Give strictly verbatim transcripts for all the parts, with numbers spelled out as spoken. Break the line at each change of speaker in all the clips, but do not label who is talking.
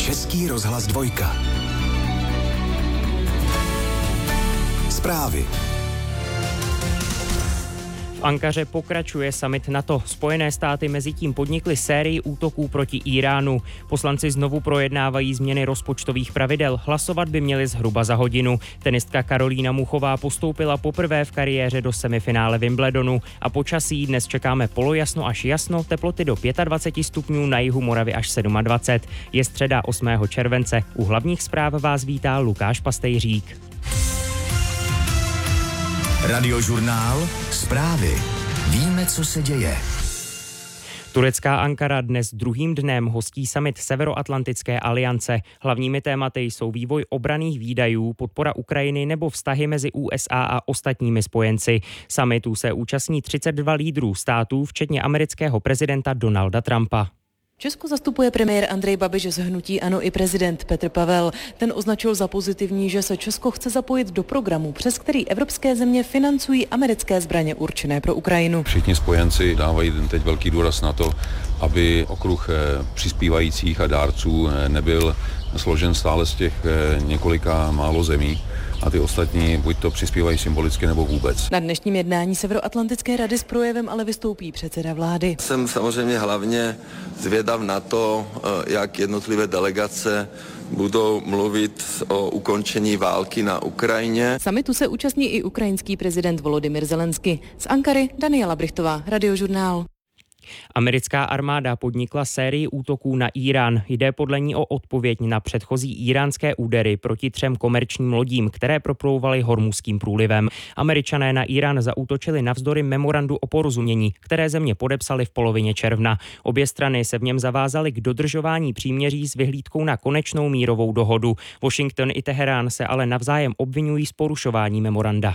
Český rozhlas dvojka. Zprávy.
V Ankaře pokračuje summit NATO. Spojené státy mezitím podnikly sérii útoků proti Íránu. Poslanci znovu projednávají změny rozpočtových pravidel. Hlasovat by měli zhruba za hodinu. Tenistka Karolína Muchová postoupila poprvé v kariéře do semifinále Wimbledonu. A počasí dnes čekáme polojasno až jasno, teploty do dvacet pět stupňů, na jihu Moravy až dvacet sedm. Je středa osmého července. U hlavních zpráv vás vítá Lukáš Pastejřík.
Radiožurnál. Zprávy. Víme, co se děje.
Turecká Ankara dnes druhým dnem hostí summit Severoatlantické aliance. Hlavními tématy jsou vývoj obranných výdajů, podpora Ukrajiny nebo vztahy mezi U S A a ostatními spojenci. Summitu se účastní třicet dva lídrů států, včetně amerického prezidenta Donalda Trumpa.
Česko zastupuje premiér Andrej Babiš z hnutí ANO i prezident Petr Pavel. Ten označil za pozitivní, že se Česko chce zapojit do programu, přes který evropské země financují americké zbraně určené pro Ukrajinu.
Všichni spojenci dávají teď velký důraz na to, aby okruh přispívajících a dárců nebyl složen stále z těch několika málo zemí. A ty ostatní buď to přispívají symbolicky nebo vůbec.
Na dnešním jednání Severoatlantické rady s projevem ale vystoupí předseda vlády.
Jsem samozřejmě hlavně zvědav na to, jak jednotlivé delegace budou mluvit o ukončení války na Ukrajině.
Summitu se účastní i ukrajinský prezident Volodymyr Zelensky. Z Ankary Daniela Brichtová, Radiožurnál.
Americká armáda podnikla sérii útoků na Írán. Jde podle ní o odpověď na předchozí íránské údery proti třem komerčním lodím, které proplouvaly Hormuzským průlivem. Američané na Írán zaútočili navzdory memorandu o porozumění, které země podepsaly v polovině června. Obě strany se v něm zavázaly k dodržování příměří s vyhlídkou na konečnou mírovou dohodu. Washington i Teherán se ale navzájem obvinují z porušování memoranda.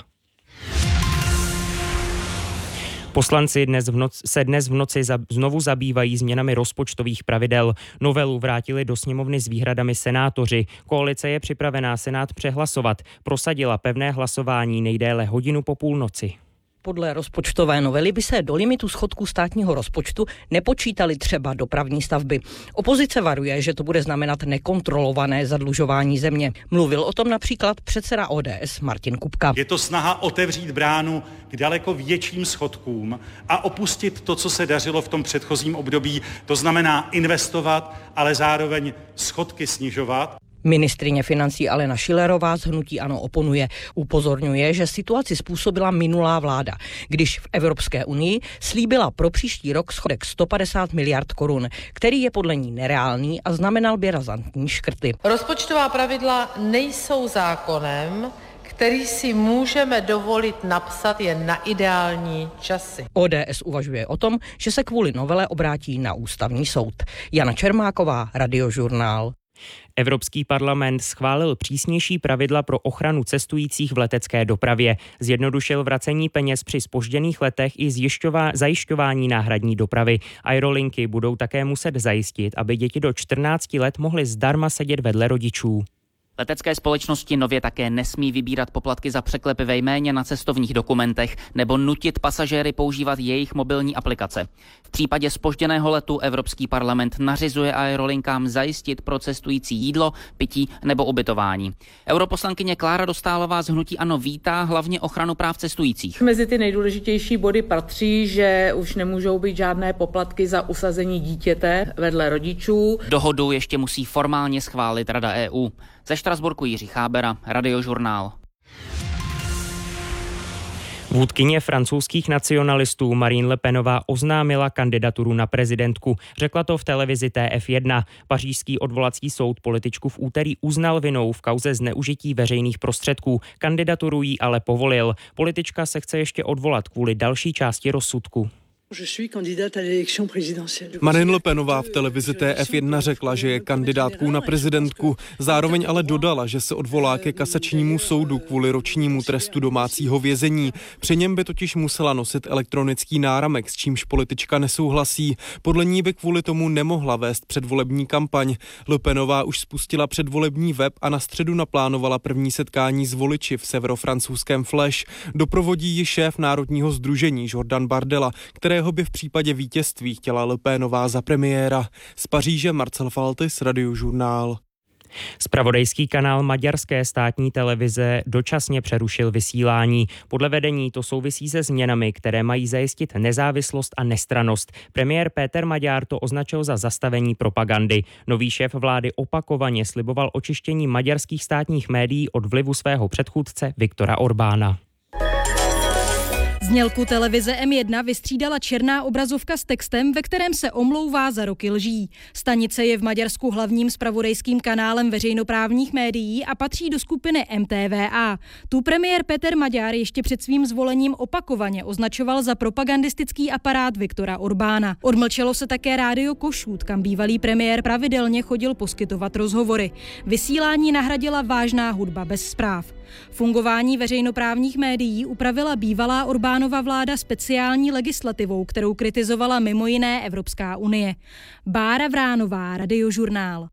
Poslanci dnes v noc, se dnes v noci za, znovu zabývají změnami rozpočtových pravidel. Novelu vrátili do sněmovny s výhradami senátoři. Koalice je připravená Senát přehlasovat. Prosadila pevné hlasování nejdéle hodinu po půlnoci.
Podle rozpočtové novely by se do limitu schodku státního rozpočtu nepočítaly třeba dopravní stavby. Opozice varuje, že to bude znamenat nekontrolované zadlužování země. Mluvil o tom například předseda O D S Martin Kupka.
Je to snaha otevřít bránu k daleko větším schodkům a opustit to, co se dařilo v tom předchozím období. To znamená investovat, ale zároveň schodky snižovat.
Ministryně financí Alena Schillerová z hnutí ANO oponuje. Upozorňuje, že situaci způsobila minulá vláda, když v Evropské unii slíbila pro příští rok schodek sto padesát miliard korun, který je podle ní nereálný a znamenal by razantní škrty.
Rozpočtová pravidla nejsou zákonem, který si můžeme dovolit napsat jen na ideální časy.
O D S uvažuje o tom, že se kvůli novele obrátí na ústavní soud. Jana Čermáková, Radiožurnál.
Evropský parlament schválil přísnější pravidla pro ochranu cestujících v letecké dopravě. Zjednodušil vracení peněz při zpožděných letech i zjišťová, zajišťování náhradní dopravy. Aerolinky budou také muset zajistit, aby děti do čtrnácti let mohly zdarma sedět vedle rodičů.
Letecké společnosti nově také nesmí vybírat poplatky za překlepy ve jméně na cestovních dokumentech nebo nutit pasažéry používat jejich mobilní aplikace. V případě zpožděného letu Evropský parlament nařizuje aerolinkám zajistit pro cestující jídlo, pití nebo ubytování. Europoslankyně Klára Dostálová z hnutí ANO vítá hlavně ochranu práv cestujících.
Mezi ty nejdůležitější body patří, že už nemůžou být žádné poplatky za usazení dítěte vedle rodičů.
Dohodu ještě musí formálně schválit Rada E U. Ze Štrasburku Jiří Chábera, Radiožurnál.
Vůdkyně francouzských nacionalistů Marine Le Penová oznámila kandidaturu na prezidentku. Řekla to v televizi T F jedna. Pařížský odvolací soud političku v úterý uznal vinou v kauze zneužití veřejných prostředků. Kandidaturu jí ale povolil. Politička se chce ještě odvolat kvůli další části rozsudku.
Marine Le Penová v televizi T F jedna řekla, že je kandidátkou na prezidentku, zároveň ale dodala, že se odvolá ke kasačnímu soudu kvůli ročnímu trestu domácího vězení. Při něm by totiž musela nosit elektronický náramek, s čímž politička nesouhlasí. Podle ní by kvůli tomu nemohla vést předvolební kampaň. Le Penová už spustila předvolební web a na středu naplánovala první setkání s voliči v severofrancouzském Flèche. Doprovodí ji šéf Národního sdružení Jordan Bardella, kterého kterého by v případě vítězství chtěla Le Penová za premiéra. Z Paříže Marcel Faltis, Radiožurnál.
Zpravodajský kanál maďarské státní televize dočasně přerušil vysílání. Podle vedení to souvisí se změnami, které mají zajistit nezávislost a nestrannost. Premiér Péter Maďar to označil za zastavení propagandy. Nový šéf vlády opakovaně sliboval očištění maďarských státních médií od vlivu svého předchůdce Viktora Orbána.
Znělku televize M jedna vystřídala černá obrazovka s textem, ve kterém se omlouvá za roky lží. Stanice je v Maďarsku hlavním zpravodajským kanálem veřejnoprávních médií a patří do skupiny M T V A. Tu premiér Péter Maďar ještě před svým zvolením opakovaně označoval za propagandistický aparát Viktora Orbána. Odmlčelo se také rádio Kossuth, kam bývalý premiér pravidelně chodil poskytovat rozhovory. Vysílání nahradila vážná hudba bez zpráv. Fungování veřejnoprávních médií upravila bývalá Orbánova vláda speciální legislativou, kterou kritizovala mimo jiné Evropská unie. Bára Vránová, Radiožurnál.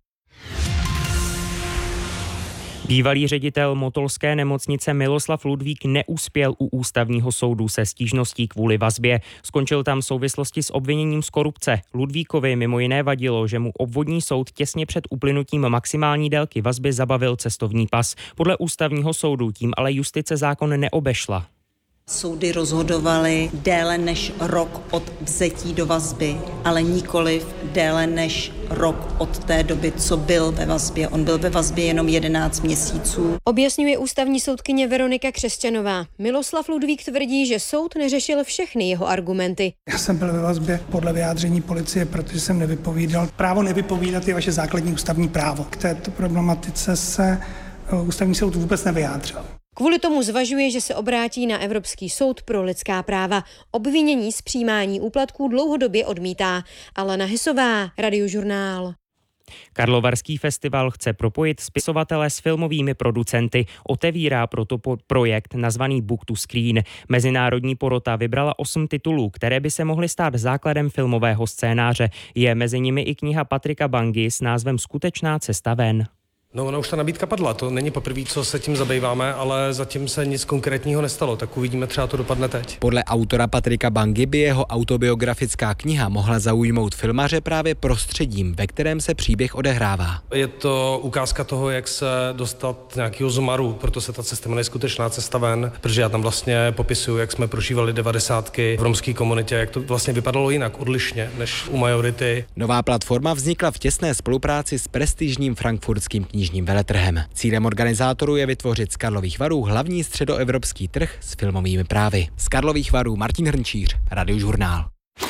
Bývalý ředitel motolské nemocnice Miloslav Ludvík neuspěl u ústavního soudu se stížností kvůli vazbě. Skončil tam v souvislosti s obviněním z korupce. Ludvíkovi mimo jiné vadilo, že mu obvodní soud těsně před uplynutím maximální délky vazby zabavil cestovní pas. Podle ústavního soudu tím ale justice zákon neobešla.
Soudy rozhodovaly déle než rok od vzetí do vazby, ale nikoliv déle než rok od té doby, co byl ve vazbě. On byl ve vazbě jenom jedenáct měsíců.
Objasňuje ústavní soudkyně Veronika Křesťanová. Miloslav Ludvík tvrdí, že soud neřešil všechny jeho argumenty.
Já jsem byl ve vazbě podle vyjádření policie, protože jsem nevypovídal. Právo nevypovídat je vaše základní ústavní právo. K této problematice se ústavní soud vůbec nevyjádřil.
Kvůli tomu zvažuje, že se obrátí na Evropský soud pro lidská práva. Obvinění z přijímání úplatků dlouhodobě odmítá. Alena Hysová, Radiožurnál.
Karlovarský festival chce propojit spisovatele s filmovými producenty. Otevírá proto projekt nazvaný Book to Screen. Mezinárodní porota vybrala osm titulů, které by se mohly stát základem filmového scénáře. Je mezi nimi i kniha Patrika Bangy s názvem Skutečná cesta ven.
No, ona už ta nabídka padla, to není poprvé, co se tím zabýváme, ale zatím se nic konkrétního nestalo, tak uvidíme, třeba to dopadne teď.
Podle autora Patrika Bangy by jeho autobiografická kniha mohla zaujmout filmaře právě prostředím, ve kterém se příběh odehrává.
Je to ukázka toho, jak se dostat nějakého zmaru, proto se ta cesta jmenuje Skutečná cesta ven, protože já tam vlastně popisuju, jak jsme prožívali devadesátky v romské komunitě, jak to vlastně vypadalo jinak, odlišně než u majority.
Nová platforma vznikla v těsné spolupráci s prestižním frankfurtským knižním veletrhem. Cílem organizátorů je vytvořit z Karlových Varů hlavní středoevropský trh s filmovými právy. Z Karlových Varů Martin Hrnčíř, Radiožurnál.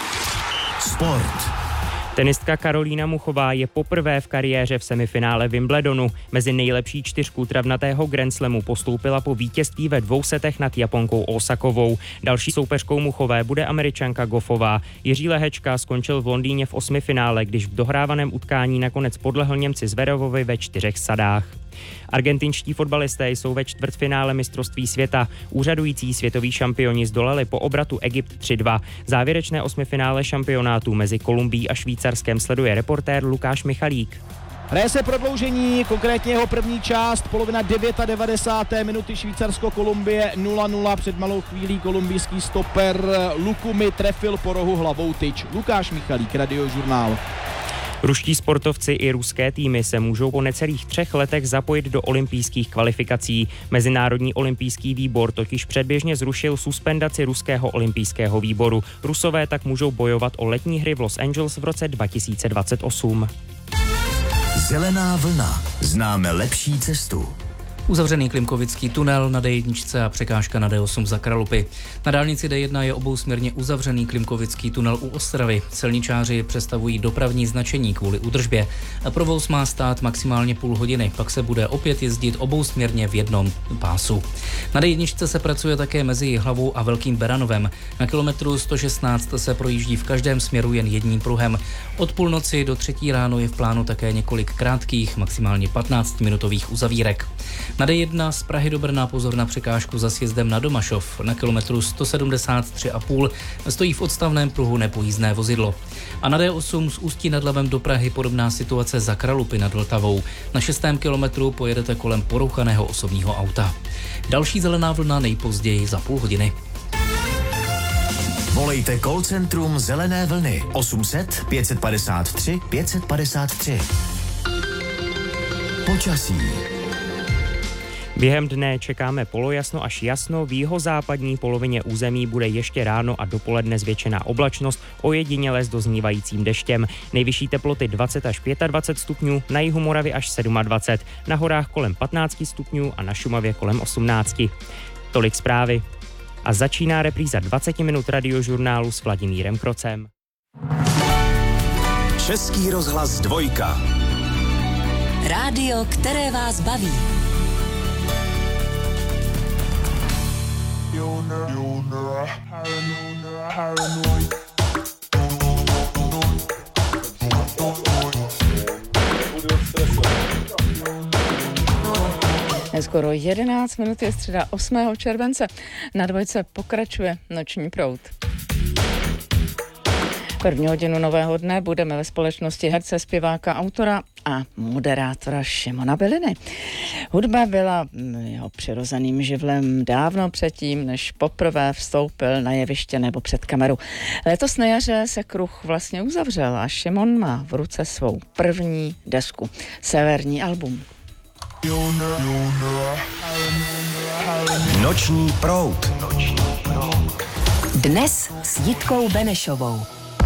Sport.
Tenistka Karolína Muchová je poprvé v kariéře v semifinále Wimbledonu. Mezi nejlepší čtyřku travnatého Grand Slamu postoupila po vítězství ve dvou setech nad Japonkou Osakovou. Další soupeřkou Muchové bude Američanka Goffová. Jiří Lehečka skončil v Londýně v osmifinále, když v dohrávaném utkání nakonec podlehl Němci Zverevovi ve čtyřech sadách. Argentinští fotbalisté jsou ve čtvrtfinále mistrovství světa. Úřadující světoví šampioni zdolali po obratu Egypt tři dva. Závěrečné osmifinále šampionátu mezi Kolumbií a Švýcarskem sleduje reportér Lukáš Michalík.
Hraje se prodloužení, konkrétně jeho první část, polovina devadesáté deváté minuty, Švýcarsko-Kolumbie nula nula. Před malou chvílí kolumbijský stoper Lukumi trefil po rohu hlavou tyč. Lukáš Michalík, Radiožurnál.
Ruští sportovci i ruské týmy se můžou po necelých třech letech zapojit do olympijských kvalifikací. Mezinárodní olympijský výbor totiž předběžně zrušil suspendaci ruského olympijského výboru. Rusové tak můžou bojovat o letní hry v Los Angeles v roce dva tisíce dvacet osm.
Zelená vlna. Známe lepší cestu.
Uzavřený Klimkovický tunel na D jedna a překážka na D osm za Kralupy. Na dálnici D jedna je obousměrně uzavřený Klimkovický tunel u Ostravy. Silničáři přestavují dopravní značení kvůli údržbě. Provoz má stát maximálně půl hodiny, pak se bude opět jezdit obousměrně v jednom pásu. Na D jedna se pracuje také mezi Jihlavou a Velkým Beranovem. Na kilometru sto šestnáct se projíždí v každém směru jen jedním pruhem. Od půlnoci do třetí ráno je v plánu také několik krátkých, maximálně patnáctiminutových uzavírek. Na D jedna z Prahy do Brna pozor na překážku za sjezdem na Domašov. Na kilometru sto sedmdesát tři a půl stojí v odstavném pruhu nepojízdné vozidlo. A na D osm z Ústí nad Labem do Prahy podobná situace za Kralupy nad Vltavou. Na šestém kilometru pojedete kolem porouchaného osobního auta. Další zelená vlna nejpozději za půl hodiny.
Volejte call centrum Zelené vlny osm set pět padesát tři pět padesát tři. Počasí.
Během dne čekáme polojasno až jasno, v jihozápadní polovině území bude ještě ráno a dopoledne zvětšená oblačnost, ojediněle s doznívajícím deštěm. Nejvyšší teploty dvacet až dvacet pět stupňů, na jihu Moravy až dvacet sedm, na horách kolem patnáct stupňů a na Šumavě kolem osmnáct. Tolik zprávy. A začíná repríza dvacet minut radiožurnálu s Vladimírem Krocem.
Český rozhlas dvojka.
Rádio, které vás baví.
Je skoro jedenáct minut, je středa osmého července. Na dvojce pokračuje Noční proud. První hodinu nového dne budeme ve společnosti herce, zpěváka, autora a moderátora Šimona Byliny. Hudba byla jeho přirozeným živlem dávno předtím, než poprvé vstoupil na jeviště nebo před kameru. Letos na jaře se kruh vlastně uzavřel a Šimon má v ruce svou první desku, severní album.
Noční proud.
Dnes s Jitkou Benešovou.